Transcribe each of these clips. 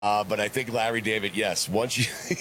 But I think Larry David, yes, once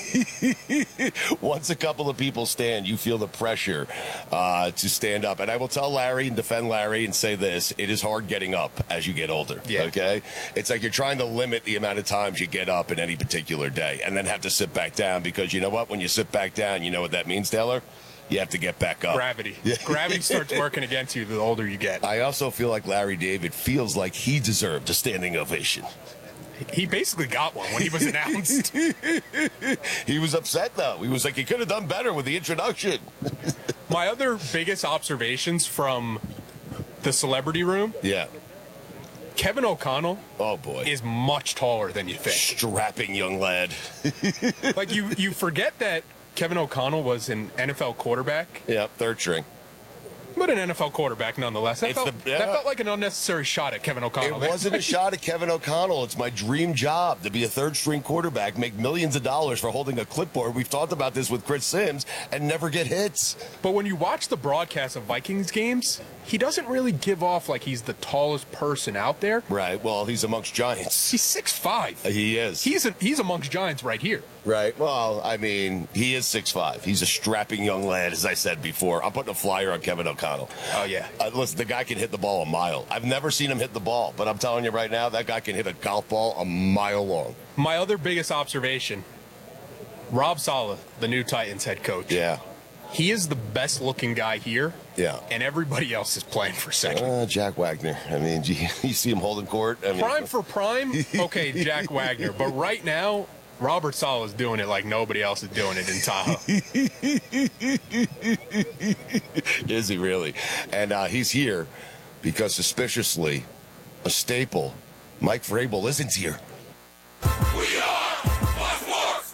a couple of people stand, you feel the pressure to stand up. And I will tell Larry and defend Larry and say this: it is hard getting up as you get older. Yeah. Okay, it's like you're trying to limit the amount of times you get up in any particular day, and then have to sit back down because you know what? When you sit back down, you know what that means, Taylor. You have to get back up. Gravity. Yeah. Gravity starts working against you the older you get. I also feel like Larry David feels like he deserved a standing ovation. He basically got one when he was announced. He was upset, though. He was like, he could have done better with the introduction. My other biggest observations from the celebrity room. Yeah. Kevin O'Connell. Oh, boy. Is much taller than you think. Strapping young lad. Like, you forget that Kevin O'Connell was an NFL quarterback. Yeah, third string. But an NFL quarterback, nonetheless. That felt like an unnecessary shot at Kevin O'Connell. It wasn't a shot at Kevin O'Connell. It's my dream job to be a third-string quarterback, make millions of dollars for holding a clipboard. We've talked about this with Chris Sims, and never get hits. But when you watch the broadcast of Vikings games, he doesn't really give off like he's the tallest person out there. Right. Well, he's amongst giants. He's 6'5". He is. He's amongst giants right here. Right. Well, I mean, he is 6'5". He's a strapping young lad, as I said before. I'm putting a flyer on Kevin O'Connell. Oh, yeah. Listen, the guy can hit the ball a mile. I've never seen him hit the ball, but I'm telling you right now, that guy can hit a golf ball a mile long. My other biggest observation, Rob Saleh, the new Titans head coach. Yeah. He is the best-looking guy here. Yeah. And everybody else is playing for second. Jack Wagner. I mean, you see him holding court. I mean, prime for prime? Okay, Jack Wagner. But right now, Robert Saleh is doing it like nobody else is doing it in Tahoe. Is he really? And he's here because, suspiciously, a staple, Mike Vrabel, isn't here. We are Fox Sports.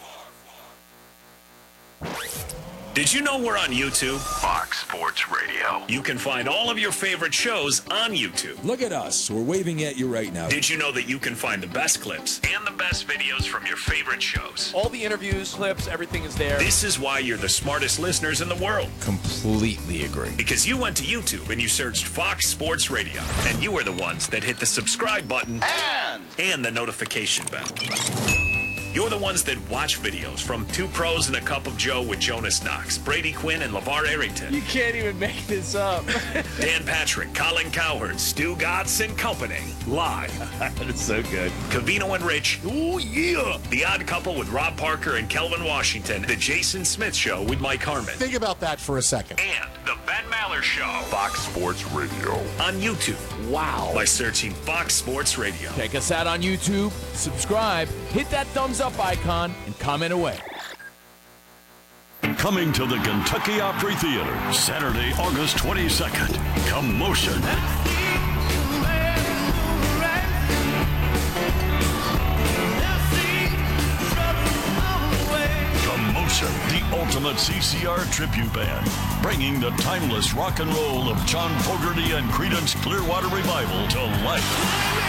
Did you know we're on YouTube? Fox Sports Radio. You can find all of your favorite shows on YouTube. Look at us. We're waving at you right now. Did you know that you can find the best clips and the best videos from your favorite shows? All the interviews, clips, everything is there. This is why you're the smartest listeners in the world. Completely agree. Because you went to YouTube and you searched Fox Sports Radio. And you are the ones that hit the subscribe button and the notification bell. You're the ones that watch videos from Two Pros and a Cup of Joe with Jonas Knox, Brady Quinn, and LeVar Arrington. You can't even make this up. Dan Patrick, Colin Cowherd, Stu Gatz, and company. Live. That's so good. Covino and Rich. Oh, yeah. The Odd Couple with Rob Parker and Kelvin Washington. The Jason Smith Show with Mike Harmon. Think about that for a second. And the Ben Maller Show. Fox Sports Radio. On YouTube. Wow. By searching Fox Sports Radio. Check us out on YouTube, subscribe, hit that thumbs up icon, and comment away. Coming to the Kentucky Opry Theater, Saturday, August 22nd. Commotion. Commotion, the ultimate CCR tribute band, bringing the timeless rock and roll of John Fogerty and Creedence Clearwater Revival to life.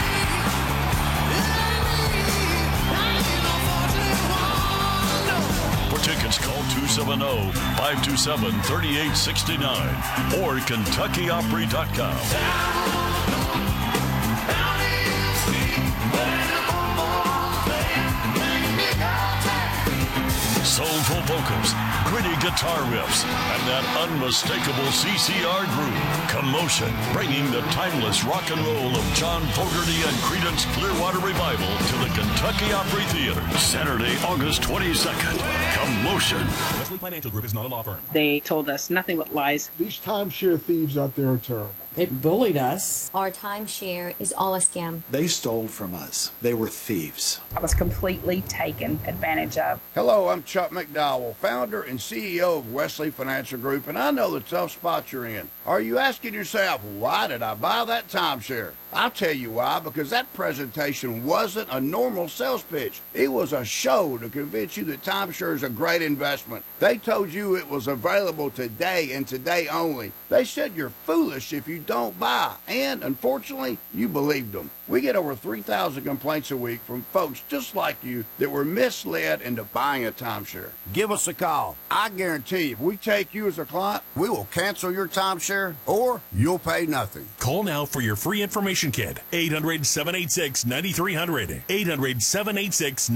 For tickets, call 270-527-3869 or KentuckyOpry.com. Soulful vocals, gritty guitar riffs, and that unmistakable CCR groove. Commotion, bringing the timeless rock and roll of John Fogerty and Creedence Clearwater Revival to the Kentucky Opry Theater, Saturday, August 22nd. Commotion. Wesley Financial Group is not a law firm. They told us nothing but lies. These timeshare thieves out there are terrible. They bullied us. Our timeshare is all a scam. They stole from us. They were thieves. I was completely taken advantage of. Hello, I'm Chuck McDowell, founder and CEO of Wesley Financial Group, and I know the tough spot you're in. Are you asking yourself, why did I buy that timeshare? I'll tell you why, because that presentation wasn't a normal sales pitch. It was a show to convince you that timeshare is a great investment. They told you it was available today and today only. They said you're foolish if you don't buy. And, unfortunately, you believed them. We get over 3,000 complaints a week from folks just like you that were misled into buying a timeshare. Give us a call. I guarantee if we take you as a client, we will cancel your timeshare or you'll pay nothing. Call now for your free information kit. 800-786-9300. 800-786-9300.